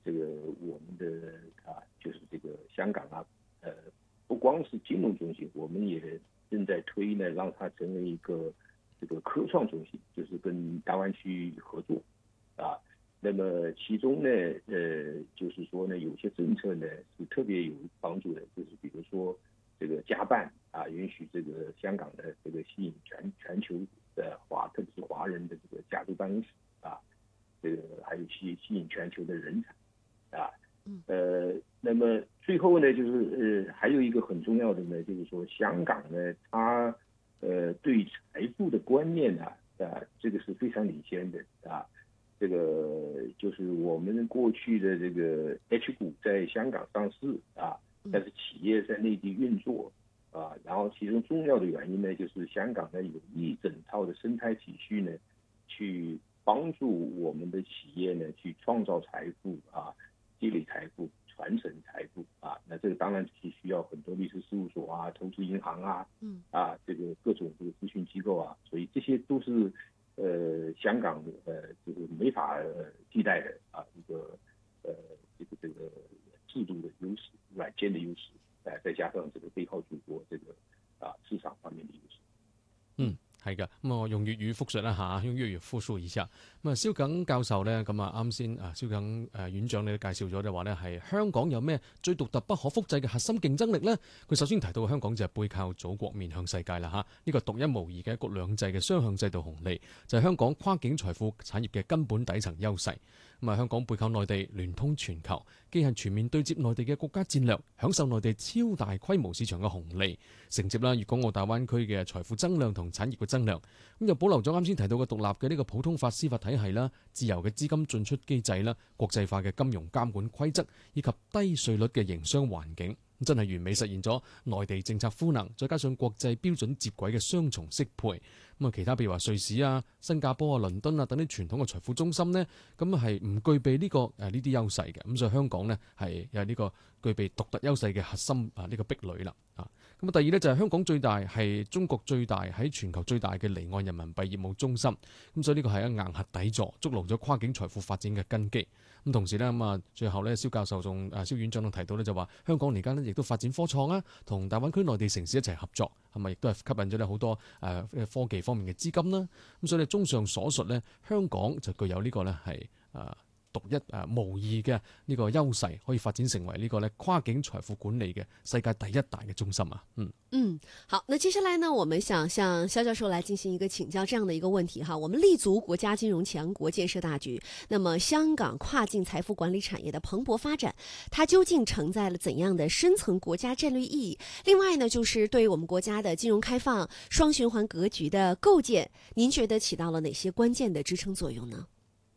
这个我们的就是这个香港不光是金融中心，我们也正在推呢，让它成为一个这个科创中心，就是跟大湾区合作啊。那么其中呢，就是说呢，有些政策呢是特别有帮助的，就是比如说这个家办允许这个香港的这个吸引全球的特别是华人的这个家族办公室这个还有吸引全球的人才那么最后呢，就是还有一个很重要的呢，就是说香港呢，它对财富的观念这个是非常领先的这个就是我们过去的这个 H 股在香港上市但是企业在内地运作然后其中重要的原因呢，就是香港呢有一整套的生态体系呢，去帮助我们的企业呢去创造财富积累财富、传承财富那这个当然是需要很多律师事务所投资银行这个各种这个咨询机构所以这些都是香港这个没法替代的一个这个制度的优势、软件的优势再加上这個背靠祖國這個市場方面的優勢。 係㗎，咁我用粵語復述一下，用粵語復述一下。咁蕭耿教授呢，咁啱先蕭耿院長你都介紹咗就話呢，係香港有咩最獨特不可複製嘅核心競爭力呢？佢首先提到香港就係背靠祖國面向世界啦呢個獨一無二嘅一國兩制嘅雙向制度紅利，就係香港跨境財富產業嘅根本底層優勢。咁香港背靠內地聯通全球，既係全面對接內地嘅國家戰略，享受內地超大規模市場嘅紅利，承接啦粵港澳大灣區嘅財富增量同產業嘅增量。咁又保留咗啱先提到嘅獨立嘅呢個普通法司法體系啦，自由嘅資金進出機制啦，國際化嘅金融監管規則，以及低稅率嘅營商環境。真係完美實現咗內地政策賦能，再加上國際標準接軌嘅雙重適配。其他譬如話瑞士新加坡倫敦等啲傳統嘅財富中心呢，咁係唔具備呢啲優勢嘅。咁所以香港呢係有呢個具備獨特優勢嘅核心呢個壁壘啦。咁第二呢，就係香港最大係中國最大喺全球最大嘅離岸人民幣業務中心。咁所以呢個係一硬核底座，築牢咗跨境財富發展嘅根基。咁同時呢，最後呢，蕭教授蕭院長仲提到呢，就話香港而家呢亦都發展科創同大灣區內地城市一齊合作，係咪亦都係吸引咗呢好多科技方面嘅資金啦？咁所以呢，綜上所述呢，香港就具有呢個呢係獨一無二嘅呢個優勢，可以發展成為呢個呢跨境財富管理嘅世界第一大嘅中心好，那接下來呢，我們想向蕭教授來進行一個請教這樣的一個問題我們立足國家金融強國建設大局，那麼香港跨境財富管理產業的蓬勃發展，它究竟承載了怎樣的深層國家戰略意義？另外呢，就是對於我們國家的金融開放雙循環格局的構建，您覺得起到了哪些關鍵的支撐作用呢？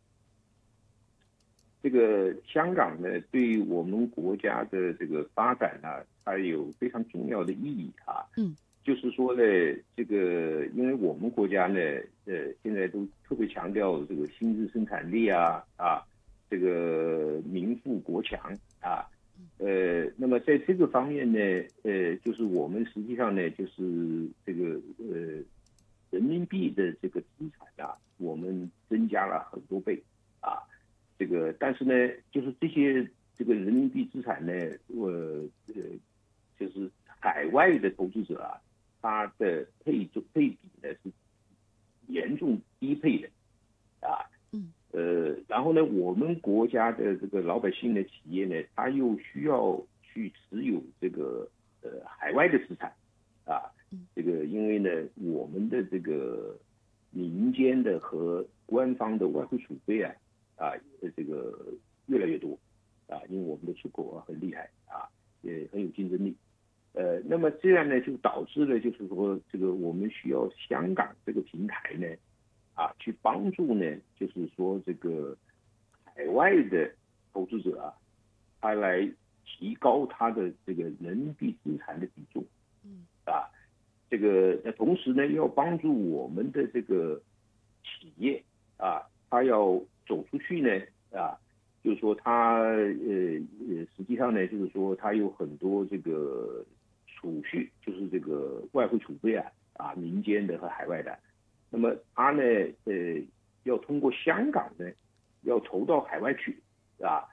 這個香港呢，對我們國家的這個發展它有非常重要的意義就是說呢，這個因為我們國家呢，現在都特別強調這個新質生產力這個民富國強那麼在這個方面呢，就是我們實際上呢，就是這個人民幣的這個資產我們增加了很多倍這個，但是呢，就是這些這個人民幣資產呢，就是海外的投資者他的配比呢是嚴重低配的然後呢，我們國家的這個老百姓的企業呢，他又需要去持有這個海外的資產這個因為呢，我們的這個民間的和官方的外匯儲備這個越來越多因為我們的出口很厲害也很有競爭力那麼這樣呢就導致了就是說這個我們需要香港這個平台呢去幫助呢就是說這個海外的投資者他來提高他的這個人民幣資產的比重這個同時呢要幫助我們的這個企業他要走出去呢就是說他實際上呢就是說他有很多這個儲蓄就是這個外匯儲備民間的和海外的那麼他呢要通過香港呢要投到海外去